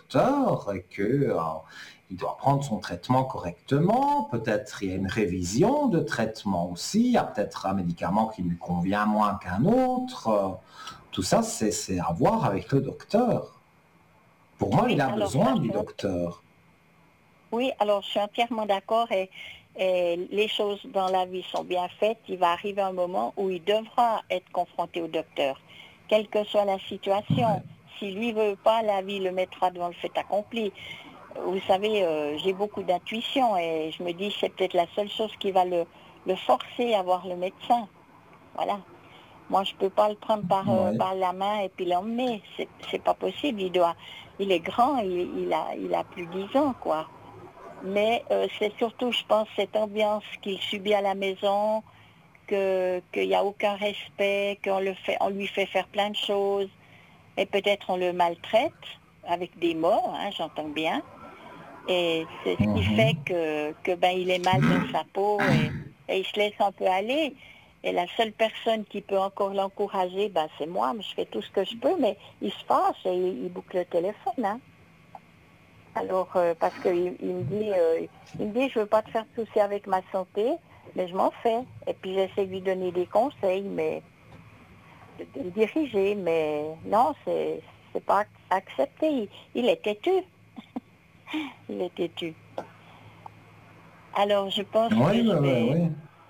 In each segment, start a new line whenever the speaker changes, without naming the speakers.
docteur et que il doit prendre son traitement correctement. Peut-être il y a une révision de traitement aussi. Il y a peut-être un médicament qui lui convient moins qu'un autre. Tout ça, c'est à voir avec le docteur. Pour moi,
Oui,
il a
alors ça,
besoin du docteur.
oui, alors je suis entièrement d'accord et les choses dans la vie sont bien faites. Il va arriver un moment où il devra être confronté au docteur, quelle que soit la situation.
Ouais.
Si lui veut pas, la vie le mettra devant le fait accompli. Vous savez, j'ai beaucoup d'intuition et je me dis c'est peut-être la seule chose qui va le forcer à voir le médecin. Voilà. Moi, je peux pas le prendre
Ouais.
par la main et puis l'emmener. C'est pas possible. Il est grand, il a plus de 10 ans, quoi. Mais c'est surtout, je pense, cette ambiance qu'il subit à la maison, qu'il n'y a aucun respect, on lui fait faire plein de choses, et peut-être on le maltraite avec des mots, hein, j'entends bien. Et c'est ce qui fait
Mhm.
que ben il est mal dans sa peau et il se laisse un peu aller. Et la seule personne qui peut encore l'encourager, ben c'est moi, mais je fais tout ce que je peux, mais il se fâche et il boucle le téléphone, hein. Alors, parce il me dit, je veux pas te faire de soucis avec ma santé, mais je m'en fais. Et puis j'essaie de lui donner des conseils, mais de le diriger, mais non, c'est pas accepté. Il est têtu, il est têtu. Alors, je pense
Oui,
que
oui, oui, oui.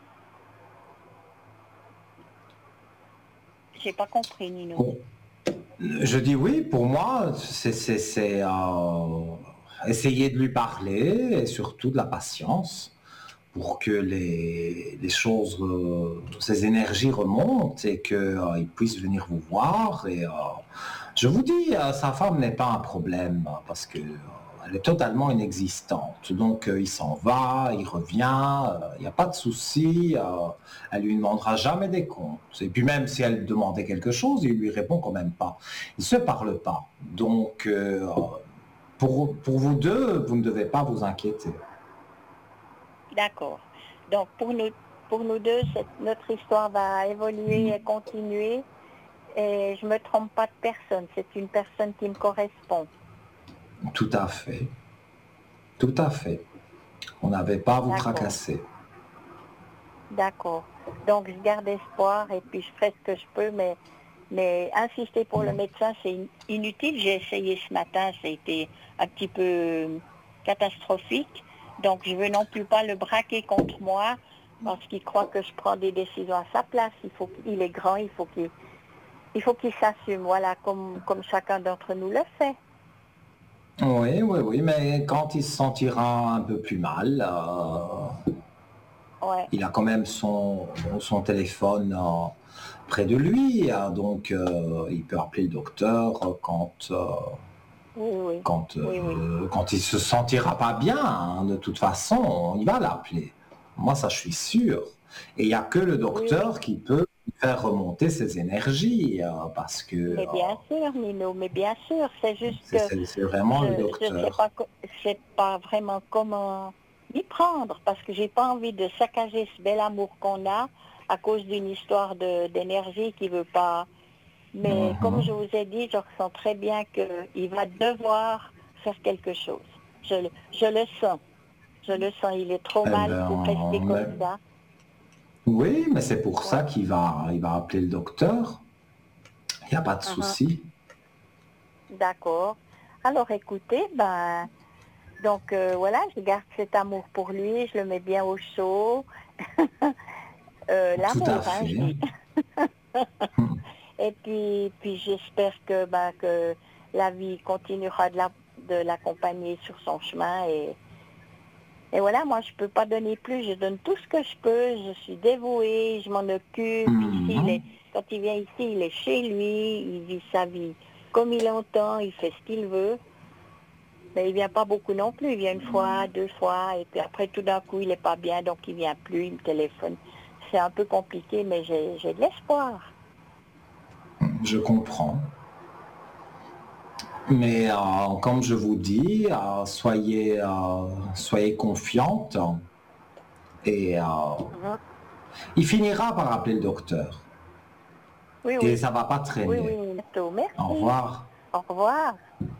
j'ai pas compris, Nino.
Bon, je dis oui, pour moi, essayer de lui parler et surtout de la patience pour que les choses, ces énergies remontent et qu'il puisse venir vous voir. Et je vous dis, sa femme n'est pas un problème parce que elle est totalement inexistante. Donc il s'en va, il revient, il n'y a pas de souci. Elle lui demandera jamais des comptes. Et puis même si elle demandait quelque chose, il lui répond quand même pas. Ils se parlent pas. Donc pour vous deux, vous ne devez pas vous inquiéter.
D'accord. Donc, pour nous deux, notre histoire va évoluer et continuer. Et je me trompe pas de personne. C'est une personne qui me correspond.
Tout à fait. Tout à fait. On n'avait pas à vous
D'accord.
tracasser.
D'accord. Donc, je garde espoir et puis je ferai ce que je peux, mais insister pour le médecin, c'est inutile. J'ai essayé ce matin, ça a été un petit peu catastrophique. Donc, je veux non plus pas le braquer contre moi parce qu'il croit que je prends des décisions à sa place. Il est grand, il faut qu'il s'assume, voilà, comme chacun d'entre nous le fait.
Oui, oui, oui, mais quand il se sentira un peu plus mal,
Ouais,
il a quand même son téléphone près de lui, hein, donc il peut appeler le docteur
oui, oui,
quand,
oui, oui.
quand il se sentira pas bien. Hein. De toute façon, il va l'appeler. Moi, ça, je suis sûr. Et il n'y a que le
Oui, oui.
docteur qui peut faire remonter ses énergies, parce que
Mais bien sûr, Nino, mais bien sûr, c'est juste que
c'est vraiment le
je sais
docteur.
pas, je sais pas vraiment comment m'y prendre parce que j'ai pas envie de saccager ce bel amour qu'on a à cause d'une histoire d'énergie qui veut pas. Mais comme
Mhm.
je vous ai dit, je ressens très bien qu'il va devoir faire quelque chose. Je le sens, je le sens. Il est trop
Eh
mal pour rester
ben,
comme ça.
oui, mais c'est pour ça
Ouais.
il va appeler le docteur. Il n'y a pas de
Mhm.
souci.
D'accord. Alors écoutez, ben donc voilà, je garde cet amour pour lui, je le mets bien au chaud.
Tout à
L'amour, hein, je
fait.
dis. Et puis j'espère que la vie continuera de l'accompagner sur son chemin. Et voilà, moi je peux pas donner plus, je donne tout ce que je peux, je suis dévouée, je m'en occupe.
Mhm.
Quand il vient ici, il est chez lui, il vit sa vie comme il entend, il fait ce qu'il veut. Mais il vient pas beaucoup non plus, il vient une fois, deux fois, et puis après tout d'un coup il est pas bien, donc il vient plus, il me téléphone. C'est un peu compliqué, mais j'ai de l'espoir.
Je comprends. Mais comme je vous dis, soyez confiante et
Mhm.
il finira par appeler le docteur.
Oui,
Et
oui,
ça va pas
oui,
traîner.
oui, bientôt.
Au
Merci.
revoir.
Au revoir.